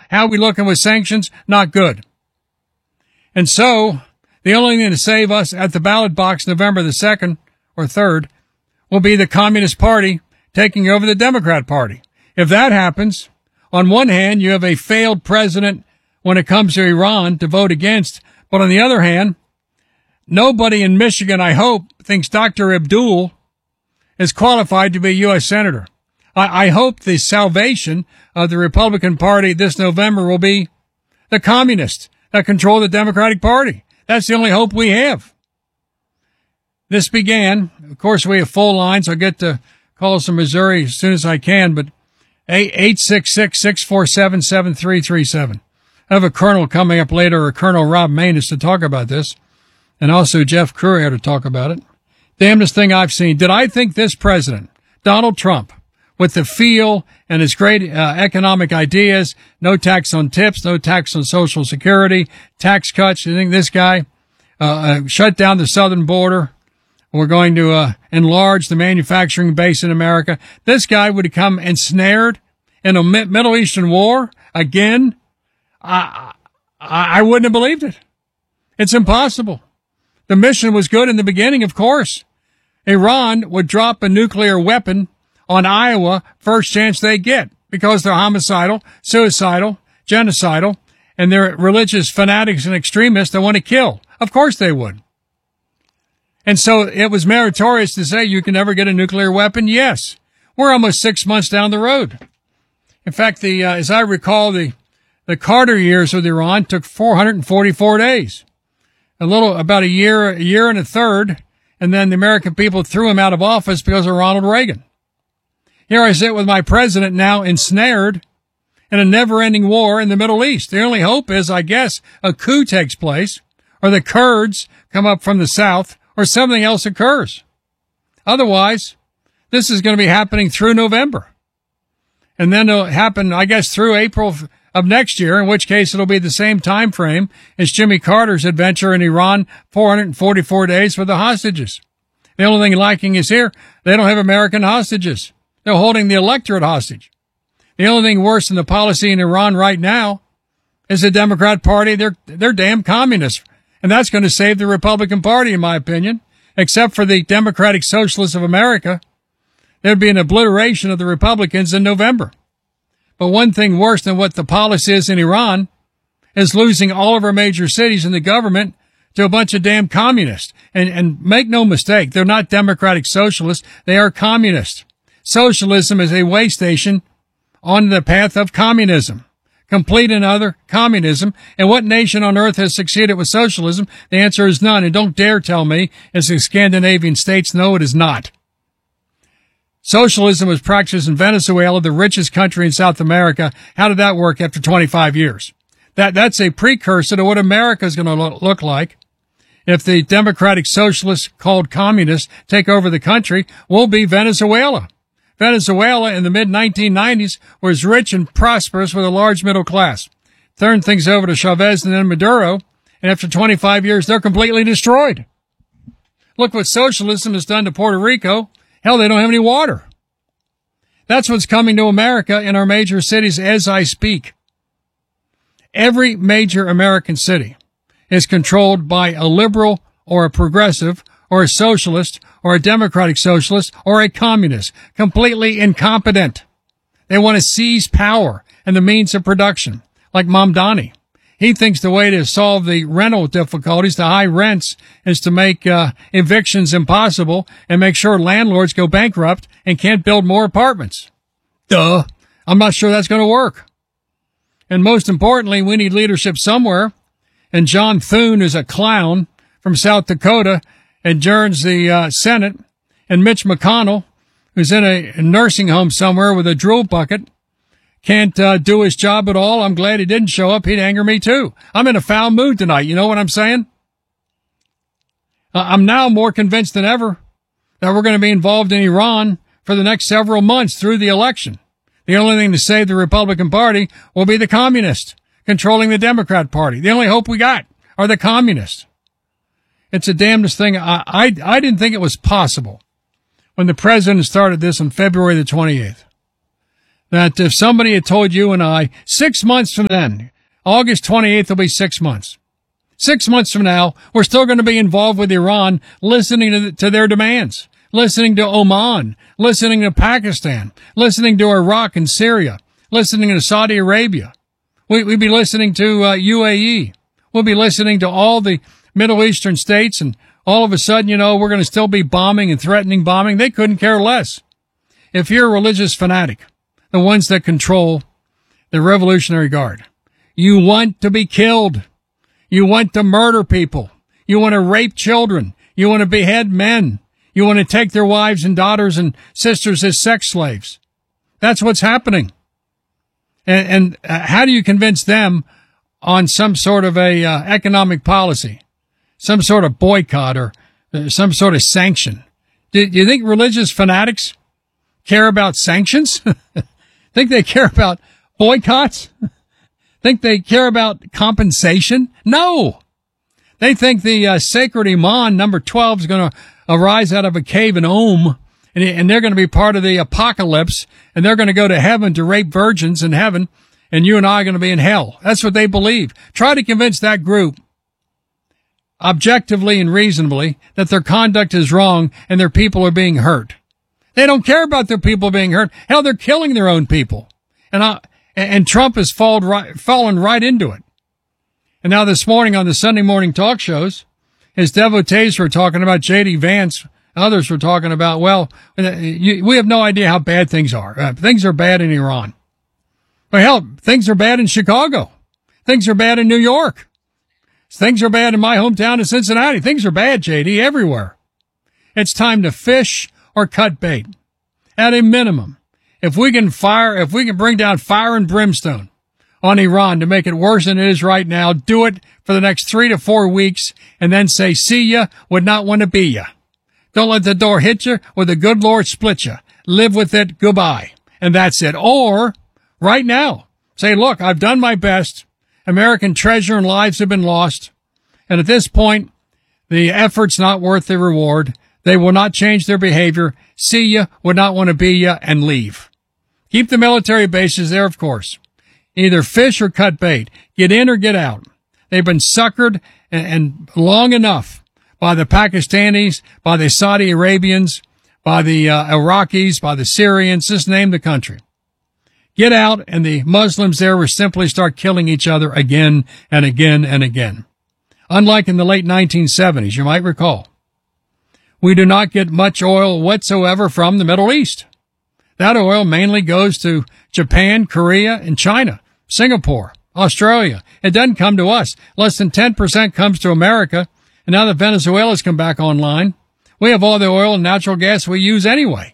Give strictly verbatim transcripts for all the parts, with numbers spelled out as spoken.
How are we looking with sanctions? Not good. And so the only thing to save us at the ballot box November the second or third will be the Communist Party taking over the Democrat Party. If that happens, on one hand, you have a failed president when it comes to Iran to vote against. But on the other hand, nobody in Michigan, I hope, thinks Doctor Abdul is qualified to be a U S senator. I, I hope the salvation of the Republican Party this November will be the communists that control the Democratic Party. That's the only hope we have. This began, of course, we have full lines. I'll get to calls from Missouri as soon as I can, but eight six six, six four seven, seven three three seven. I have a colonel coming up later, or Colonel Rob Manus, to talk about this, and also Jeff Courier to talk about it. Damnedest thing I've seen. Did I think this president, Donald Trump, with the feel and his great uh, economic ideas, no tax on tips, no tax on Social Security, tax cuts, you think this guy uh, uh shut down the southern border? We're going to uh, enlarge the manufacturing base in America. This guy would have come ensnared in a Middle Eastern war again. I, I, I wouldn't have believed it. It's impossible. The mission was good in the beginning, of course. Iran would drop a nuclear weapon on Iowa first chance they get because they're homicidal, suicidal, genocidal, and they're religious fanatics and extremists that want to kill. Of course they would. And so it was meritorious to say you can never get a nuclear weapon. Yes. We're almost six months down the road. In fact, the, uh, as I recall, the, the Carter years with Iran took four hundred forty-four days. A little, about a year, a year and a third. And then the American people threw him out of office because of Ronald Reagan. Here I sit with my president now ensnared in a never-ending war in the Middle East. The only hope is, I guess, a coup takes place, or the Kurds come up from the south, or something else occurs. Otherwise, this is going to be happening through November. And then it'll happen, I guess, through April of next year, in which case it'll be the same time frame as Jimmy Carter's adventure in Iran, four hundred forty-four days for the hostages. The only thing lacking is here, they don't have American hostages. They're holding the electorate hostage. The only thing worse than the policy in Iran right now is the Democrat Party. They're, they're damn communists. And that's going to save the Republican Party, in my opinion, except for the Democratic Socialists of America. There'd be an obliteration of the Republicans in November. But one thing worse than what the policy is in Iran is losing all of our major cities and the government to a bunch of damn communists. And, and make no mistake, they're not Democratic Socialists. They are communists. Socialism is a way station on the path of communism. Complete another communism. And what nation on earth has succeeded with socialism? The answer is none. And don't dare tell me it's the Scandinavian states. No, it is not. Socialism was practiced in Venezuela, the richest country in South America. How did that work after twenty-five years? That, that's a precursor to what America is going to lo- look like. If the democratic socialists called communists take over the country, we'll be Venezuela. Venezuela in the mid nineteen nineties was rich and prosperous with a large middle class. Turned things over to Chavez and then Maduro, and after twenty-five years, they're completely destroyed. Look what socialism has done to Puerto Rico. Hell, they don't have any water. That's what's coming to America in our major cities as I speak. Every major American city is controlled by a liberal or a progressive or a socialist or a democratic socialist or a communist, completely incompetent. They want to seize power and the means of production, like Mamdani. He thinks the way to solve the rental difficulties, the high rents, is to make uh, evictions impossible and make sure landlords go bankrupt and can't build more apartments. Duh. I'm not sure that's going to work. And most importantly, we need leadership somewhere. And John Thune is a clown from South Dakota, adjourns the uh, Senate, and Mitch McConnell, who's in a nursing home somewhere with a drool bucket, can't uh, do his job at all. I'm glad he didn't show up. He'd anger me too. I'm in a foul mood tonight. You know what I'm saying? Uh, I'm now more convinced than ever that we're going to be involved in Iran for the next several months through the election. The only thing to save the Republican Party will be the communists controlling the Democrat Party. The only hope we got are the communists. It's the damnedest thing. I, I, I didn't think it was possible when the president started this on February the twenty-eighth. that if somebody had told you and I six months from then, August twenty-eighth will be six months. Six months from now, we're still going to be involved with Iran, listening to, the, to their demands, listening to Oman, listening to Pakistan, listening to Iraq and Syria, listening to Saudi Arabia. We, we'd be listening to uh, U A E. We'll be listening to all the Middle Eastern states, and all of a sudden, you know, we're going to still be bombing and threatening bombing. They couldn't care less. If you're a religious fanatic, the ones that control the Revolutionary Guard, you want to be killed. You want to murder people. You want to rape children. You want to behead men. You want to take their wives and daughters and sisters as sex slaves. That's what's happening. And, and uh, how do you convince them on some sort of a uh, economic policy, some sort of boycott or uh, some sort of sanction? Do, do you think religious fanatics care about sanctions? Think they care about boycotts? Think they care about compensation? No. They think the uh, sacred Imam, number twelve, is going to arise out of a cave in Om, and, and they're going to be part of the apocalypse, and they're going to go to heaven to rape virgins in heaven, and you and I are going to be in hell. That's what they believe. Try to convince that group, objectively and reasonably, that their conduct is wrong and their people are being hurt. They don't care about their people being hurt. Hell, they're killing their own people. And I... And Trump has fallen right, fallen right into it. And now this morning on the Sunday morning talk shows, his devotees were talking about J D Vance. Others were talking about, well, we have no idea how bad things are. Uh, things are bad in Iran. But hell, things are bad in Chicago. Things are bad in New York. Things are bad in my hometown of Cincinnati. Things are bad, J D, everywhere. It's time to fish or cut bait. At a minimum. If we can fire, if we can bring down fire and brimstone on Iran to make it worse than it is right now, do it for the next three to four weeks and then say, see ya, would not want to be ya. Don't let the door hit you or the good Lord split you. Live with it. Goodbye. And that's it. Or right now, say, look, I've done my best. American treasure and lives have been lost. And at this point, the effort's not worth the reward. They will not change their behavior. See ya, would not want to be ya, and leave. Keep the military bases there, of course. Either fish or cut bait. Get in or get out. They've been suckered and, and long enough by the Pakistanis, by the Saudi Arabians, by the uh, Iraqis, by the Syrians. Just name the country. Get out, and the Muslims there will simply start killing each other again and again and again. Unlike in the late nineteen seventies, you might recall. We do not get much oil whatsoever from the Middle East. That oil mainly goes to Japan, Korea, and China, Singapore, Australia. It doesn't come to us. Less than ten percent comes to America. And now that Venezuela's come back online, we have all the oil and natural gas we use anyway.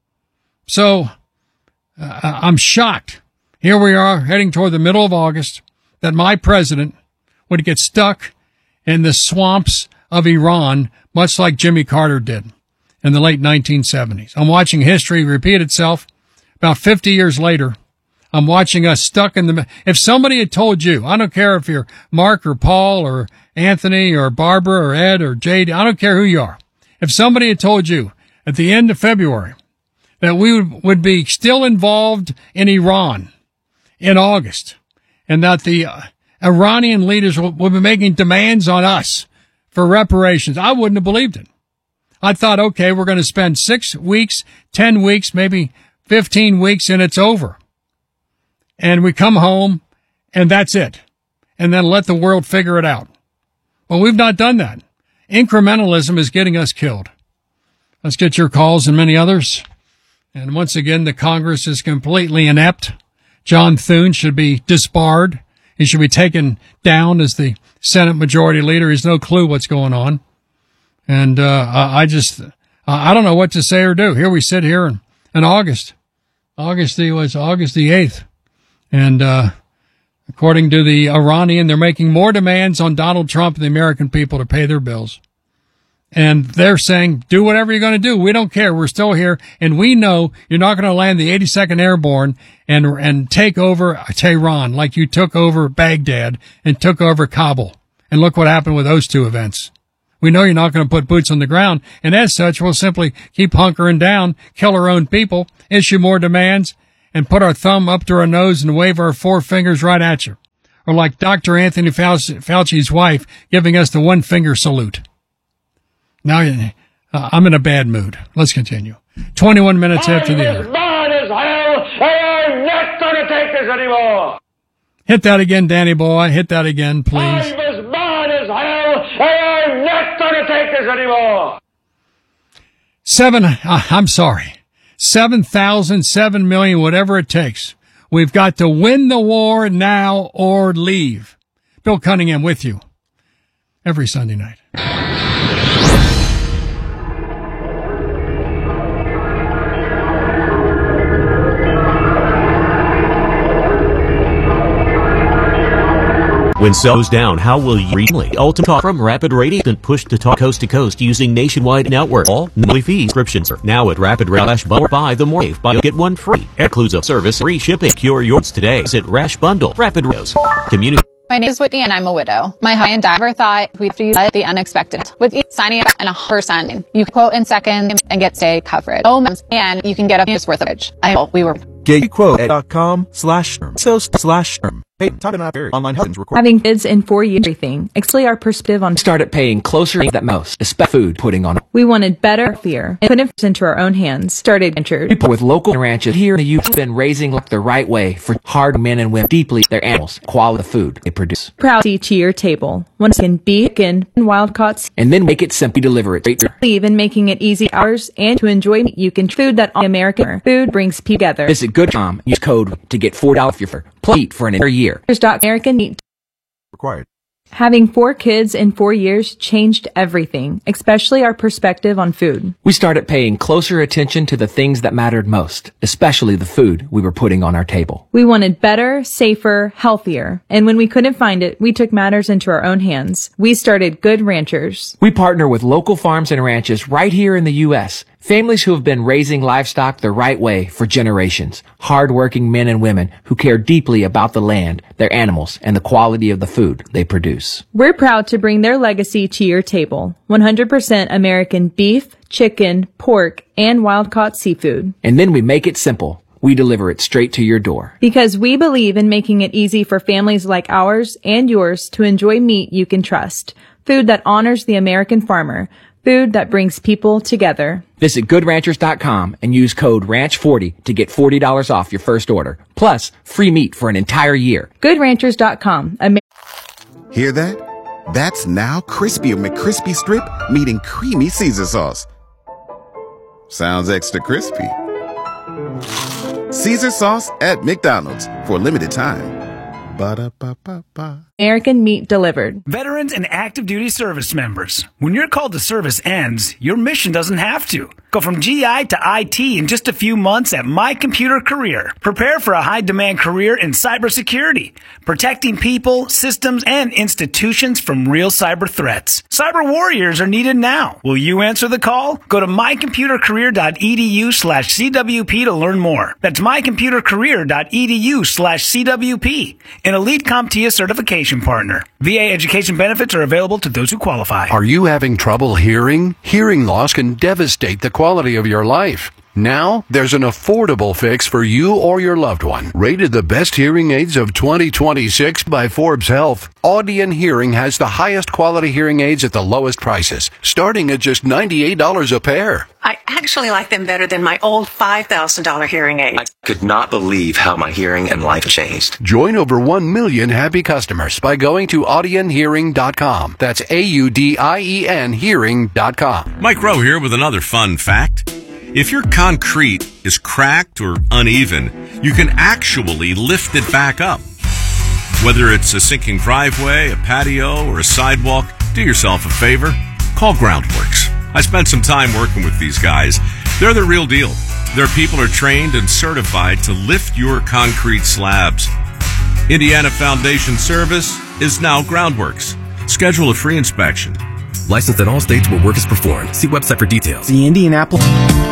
So uh, I'm shocked. Here we are heading toward the middle of August that my president would get stuck in the swamps of Iran, much like Jimmy Carter did in the late nineteen seventies. I'm watching history repeat itself. About fifty years later, I'm watching us stuck in the... If somebody had told you, I don't care if you're Mark or Paul or Anthony or Barbara or Ed or Jade, I don't care who you are. If somebody had told you at the end of February that we would, would be still involved in Iran in August and that the uh, Iranian leaders will, will be making demands on us for reparations, I wouldn't have believed it. I thought, okay, we're going to spend six weeks, ten weeks, maybe fifteen weeks, and it's over. And we come home, and that's it. And then let the world figure it out. Well, we've not done that. Incrementalism is getting us killed. Let's get your calls and many others. And once again, the Congress is completely inept. John Thune should be disbarred. He should be taken down as the Senate Majority Leader. He has no clue what's going on. And uh I just, I don't know what to say or do. Here we sit here in, in August. August the, was August the eighth. And uh according to the Iranian, they're making more demands on Donald Trump and the American people to pay their bills. And they're saying, do whatever you're going to do. We don't care. We're still here. And we know you're not going to land the eighty-second Airborne and, and take over Tehran like you took over Baghdad and took over Kabul. And look what happened with those two events. We know you're not going to put boots on the ground. And as such, we'll simply keep hunkering down, kill our own people, issue more demands, and put our thumb up to our nose and wave our four fingers right at you. Or like Doctor Anthony Fauci's wife giving us the one finger salute. Now, uh, I'm in a bad mood. Let's continue. twenty-one minutes after the hour. I'm as mad as hell. I'm not going to take this anymore. Hit that again, Danny boy. Hit that again, please. I'm as mad as hell. I'm not going to take this anymore. Seven, uh, I'm sorry. Seven thousand, seven million, whatever it takes. We've got to win the war now or leave. Bill Cunningham with you every Sunday night. When so's down, how will you reach the ultimate talk from Rapid Radio and push to talk coast to coast using nationwide network? All monthly fee subscriptions are now at Rapid Rash Bundle. Buy the more buy get one free. Includes a service free shipping. Cure yours today. Visit Rash Bundle. Rapid Rose Community. My name is Whitney and I'm a widow. My husband diver thought we'd have to use the unexpected. With each signing up and a percent, you quote in seconds and get stay coverage. Oh, and you can get a year's worth of coverage. I know we were. Gayquote.com slash so slash Hey, talk about very online health record. Having kids in four years, everything. Actually, our perspective on started paying closer than most, especially food putting on. We wanted better, fear, and put it into our own hands. Started venture. People with local ranches here in the U S have been raising the right way for hard men and women deeply their animals, quality food they produce. Proud to to your table. One can beef, chicken, and wild caught. And then make it simply deliver it straight to even making it easy hours and to enjoy you can food that American food brings people together. Visit Good dot com. Use code to get four dollars off your fur. Plus eat for an entire year. American Meat. Required. Having four kids in four years changed everything, especially our perspective on food. We started paying closer attention to the things that mattered most, especially the food we were putting on our table. We wanted better, safer, healthier. And when we couldn't find it, we took matters into our own hands. We started Good Ranchers. We partner with local farms and ranches right here in the U S Families who have been raising livestock the right way for generations. Hard-working men and women who care deeply about the land, their animals, and the quality of the food they produce. We're proud to bring their legacy to your table. one hundred percent American beef, chicken, pork, and wild-caught seafood. And then we make it simple. We deliver it straight to your door. Because we believe in making it easy for families like ours and yours to enjoy meat you can trust. Food that honors the American farmer. Food that brings people together. Visit good ranchers dot com and use code ranch forty to get forty dollars off your first order. Plus, free meat for an entire year. good ranchers dot com. Amer- Hear that? That's now Crispy McCrispy Strip meeting Creamy Caesar Sauce. Sounds extra crispy. Caesar Sauce at McDonald's for a limited time. Ba-da-ba-ba-ba. American Meat Delivered. Veterans and active duty service members, when your call to service ends, your mission doesn't have to. Go from G I to I T in just a few months at My Computer Career. Prepare for a high-demand career in cybersecurity, protecting people, systems, and institutions from real cyber threats. Cyber warriors are needed now. Will you answer the call? Go to my computer career dot e d u slash c w p to learn more. That's my computer career dot e d u slash c w p. An elite CompTIA certification partner. V A education benefits are available to those who qualify. Are you having trouble hearing? Hearing loss can devastate the quality of your life. Now, there's an affordable fix for you or your loved one. Rated the best hearing aids of twenty twenty-six by Forbes Health, Audion Hearing has the highest quality hearing aids at the lowest prices, starting at just ninety-eight dollars a pair. I actually like them better than my old five thousand dollars hearing aids. I could not believe how my hearing and life changed. Join over one million happy customers by going to audion hearing dot com. That's A U D I E N hearing dot com. Mike Rowe here with another fun fact. If your concrete is cracked or uneven, you can actually lift it back up. Whether it's a sinking driveway, a patio, or a sidewalk, do yourself a favor. Call Groundworks. I spent some time working with these guys. They're the real deal. Their people are trained and certified to lift your concrete slabs. Indiana Foundation Service is now Groundworks. Schedule a free inspection. Licensed in all states where work is performed. See website for details. The Indianapolis...